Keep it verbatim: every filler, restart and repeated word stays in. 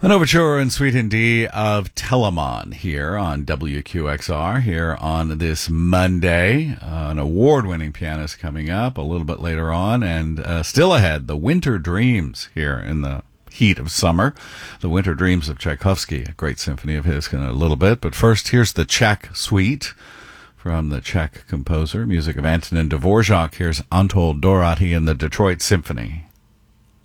An overture in Suite in D of Telemon here on W Q X R here on this Monday. Uh, an award-winning pianist coming up a little bit later on, and uh, still ahead, the Winter Dreams here in the heat of summer. The Winter Dreams of Tchaikovsky, a great symphony of his in a little bit. But first, here's the Czech Suite from the Czech composer, music of Antonin Dvorak. Here's Anatol Dorati and the Detroit Symphony.